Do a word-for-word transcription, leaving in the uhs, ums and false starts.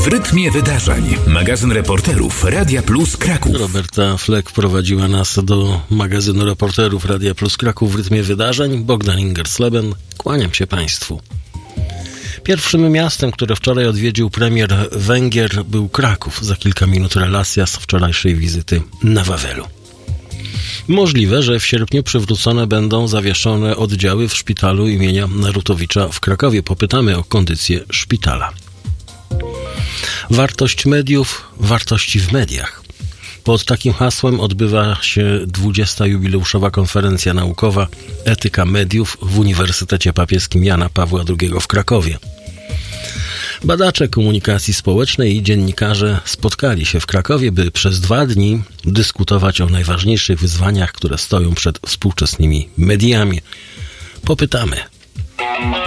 W rytmie wydarzeń. Magazyn reporterów Radia Plus Kraków. Roberta Fleck prowadziła nas do magazynu reporterów Radia Plus Kraków w rytmie wydarzeń. Bogdan Ingersleben. Kłaniam się Państwu. Pierwszym miastem, które wczoraj odwiedził premier Węgier, był Kraków. Za kilka minut relacja z wczorajszej wizyty na Wawelu. Możliwe, że w sierpniu przywrócone będą zawieszone oddziały w szpitalu imienia Narutowicza w Krakowie. Popytamy o kondycję szpitala. Wartość mediów, wartości w mediach. Pod takim hasłem odbywa się dwudziesta jubileuszowa konferencja naukowa Etyka mediów w Uniwersytecie Papieskim Jana Pawła drugiego w Krakowie. Badacze komunikacji społecznej i dziennikarze spotkali się w Krakowie, by przez dwa dni dyskutować o najważniejszych wyzwaniach, które stoją przed współczesnymi mediami. Popytamy.